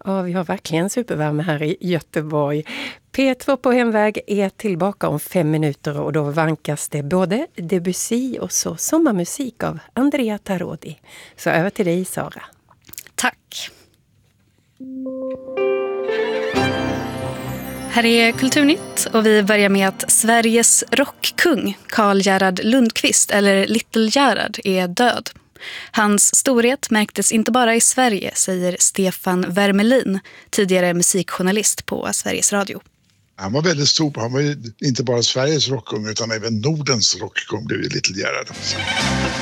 Ja, vi har verkligen supervärme här i Göteborg. P2 på hemväg är tillbaka om 5 minuter och då vankas det både Debussy och så sommarmusik av Andrea Tarodi. Så över till dig, Sara. Tack. Här är Kulturnytt och vi börjar med att Sveriges rockkung Carl Gerhard Lundqvist, eller Little Gerhard, är död. Hans storhet märktes inte bara i Sverige, säger Stefan Wermelin, tidigare musikjournalist på Sveriges Radio. Han var väldigt stor. Han var ju inte bara Sveriges rockkung utan även Nordens rockkung blev ju Little Gerhard.